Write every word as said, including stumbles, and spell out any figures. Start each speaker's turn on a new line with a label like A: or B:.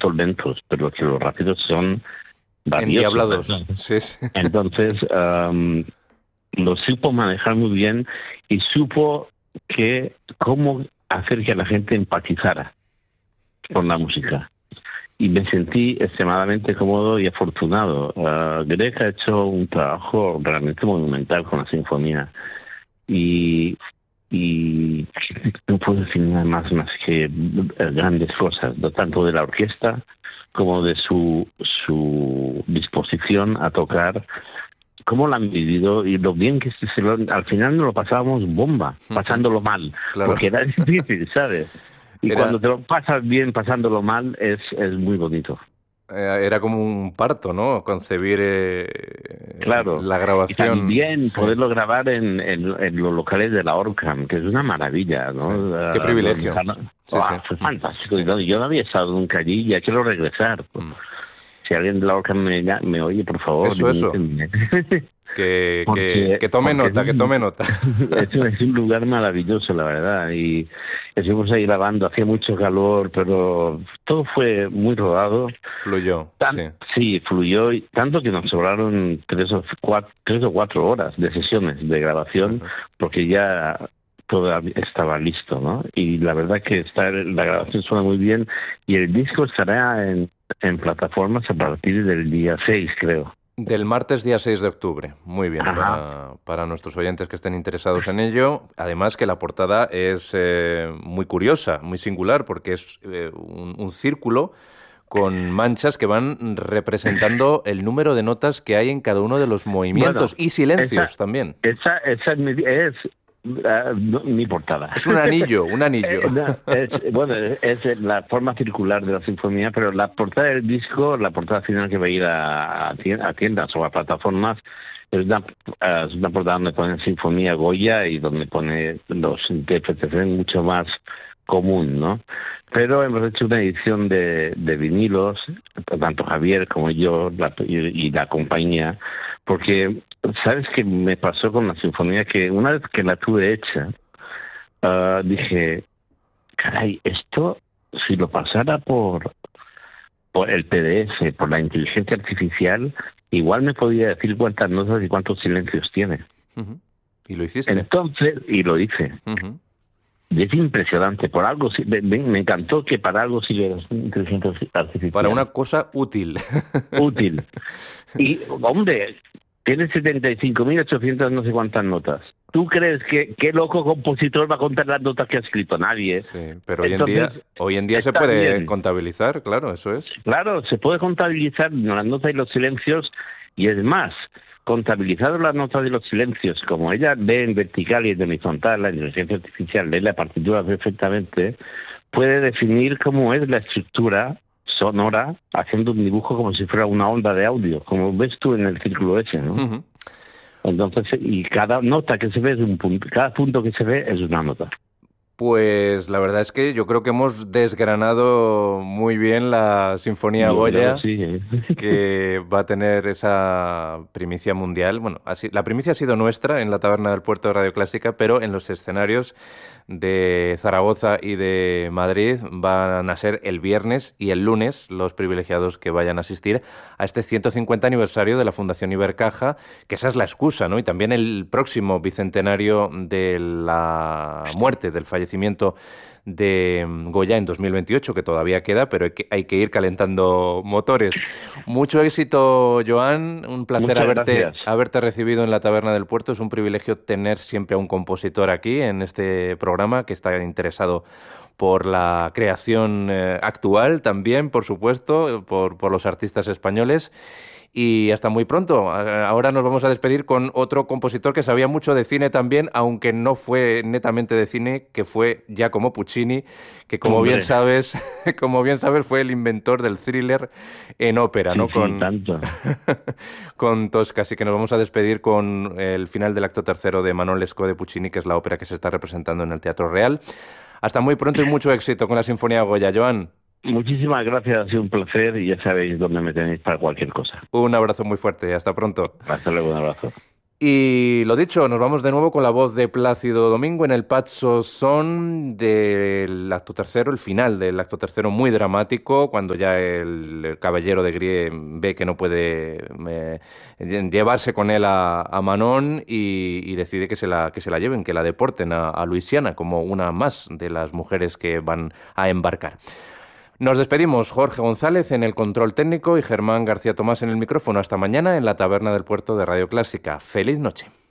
A: movimientos lentos, pero que los rápidos son
B: endiablados. Sí, sí.
A: Entonces, um, lo supo manejar muy bien y supo que cómo hacer que la gente empatizara con la música. Y me sentí extremadamente cómodo y afortunado. Uh, Greg ha hecho un trabajo realmente monumental con la sinfonía. Y, y no puedo decir nada más, más que grandes cosas, no tanto de la orquesta como de su, su disposición a tocar, cómo lo han vivido y lo bien que se lo, al final nos lo pasábamos bomba, pasándolo mal,
B: claro.
A: Porque era difícil, ¿sabes? Y
B: era...
A: cuando te lo pasas bien pasándolo mal es, es muy bonito.
B: Era como un parto, ¿no? Concebir eh,
A: claro.
B: la grabación.
A: Y también
B: sí.
A: poderlo grabar en, en, en los locales de la Orcam, que es una maravilla, ¿no?
B: Sí. Qué privilegio.
A: Sí, oh, sí. Fue fantástico. Yo no había estado nunca allí y ya quiero regresar. Mm. Si alguien de la Orcam me, me oye, por favor.
B: Eso, eso. Que, porque, que, que tome nota, que tome nota.
A: Es, es un lugar maravilloso, la verdad. Y estuvimos ahí grabando, hacía mucho calor, pero todo fue muy rodado.
B: Fluyó,
A: Tan,
B: sí.
A: Sí, fluyó, y tanto que nos sobraron tres o, cuatro, tres o cuatro horas de sesiones de grabación, uh-huh. porque ya todo estaba listo, ¿no? Y la verdad que está, la grabación suena muy bien, y el disco estará en, en plataformas a partir del día seis, creo.
B: Del martes día seis de octubre. Muy bien, para, para nuestros oyentes que estén interesados en ello. Además que la portada es eh, muy curiosa, muy singular, porque es eh, un, un círculo con manchas que van representando el número de notas que hay en cada uno de los movimientos bueno, y silencios
A: esa,
B: también.
A: Esa, esa es... Uh, no, mi portada.
B: Es un anillo, un anillo.
A: eh, no, es, bueno, es la forma circular de la sinfonía, pero la portada del disco, la portada final que va a ir a, a tiendas o a plataformas, es una, uh, es una portada donde pone Sinfonía Goya y donde pone los intérpretes, es mucho más común, ¿no? Pero hemos hecho una edición de, de vinilos, tanto Javier como yo la, y, y la compañía, porque ¿sabes qué me pasó con la sinfonía? Que una vez que la tuve hecha, uh, dije, caray, esto, si lo pasara por, por el P D F, por la inteligencia artificial, igual me podía decir cuántas notas y cuántos silencios tiene.
B: Uh-huh. ¿Y lo hiciste?
A: Entonces, y lo hice.
B: Uh-huh.
A: Y es impresionante, por algo, me, me encantó que para algo sigue la inteligencia artificial.
B: Para una cosa útil.
A: Útil. Y, hombre, tiene setenta y cinco mil ochocientas no sé cuántas notas. ¿Tú crees que qué loco compositor va a contar las notas que ha escrito? Nadie.
B: Sí, pero hoy Entonces, en día, hoy en día se puede bien. contabilizar, claro, eso es.
A: Claro, se puede contabilizar las notas y los silencios, y es más, contabilizar las notas y los silencios, como ella ve en vertical y en horizontal, la inteligencia artificial lee la partitura perfectamente, puede definir cómo es la estructura sonora, haciendo un dibujo como si fuera una onda de audio, como ves tú en el círculo ese, ¿no? Uh-huh. Entonces, y cada nota que se ve es un punto, cada punto que se ve es una nota.
B: Pues la verdad es que yo creo que hemos desgranado muy bien la Sinfonía
A: Yo
B: Goya,
A: sí, ¿eh?
B: que va a tener esa primicia mundial. Bueno, así, la primicia ha sido nuestra en la Taberna del Puerto de Radio Clásica, pero en los escenarios de Zaragoza y de Madrid van a ser el viernes y el lunes los privilegiados que vayan a asistir a este ciento cincuenta aniversario de la Fundación Ibercaja, que esa es la excusa, ¿no? Y también el próximo bicentenario de la muerte, del fallecimiento de Goya en dos mil veintiocho, que todavía queda, pero hay que, hay que ir calentando motores. Mucho éxito, Joan, un placer haberte, haberte recibido en la Taberna del Puerto. Es un privilegio tener siempre a un compositor aquí en este programa que está interesado por la creación eh, actual también, por supuesto, por, por los artistas españoles. Y hasta muy pronto. Ahora nos vamos a despedir con otro compositor que sabía mucho de cine también, aunque no fue netamente de cine, que fue Giacomo Puccini, que como Hombre. bien sabes, como bien sabes, fue el inventor del thriller en ópera,
A: sí,
B: ¿no?
A: Sí,
B: con,
A: tanto.
B: con Tosca. Así que nos vamos a despedir con el final del acto tercero de Manon Lescaut de Puccini, que es la ópera que se está representando en el Teatro Real. Hasta muy pronto y mucho éxito con la Sinfonía Goya, Joan.
A: Muchísimas gracias, ha sido un placer y ya sabéis dónde me tenéis para cualquier cosa.
B: Un abrazo muy fuerte, hasta pronto.
A: Hasta luego, un abrazo.
B: Y lo dicho, nos vamos de nuevo con la voz de Plácido Domingo en el Pazzo Son del acto tercero, el final del acto tercero muy dramático, cuando ya el, el caballero de Grie ve que no puede eh, llevarse con él a, a Manon y, y decide que se, la, que se la lleven, que la deporten a, a Luisiana como una más de las mujeres que van a embarcar. Nos despedimos, Jorge González en el control técnico y Germán García Tomás en el micrófono. Hasta mañana en la Taberna del Puerto de Radio Clásica. ¡Feliz noche!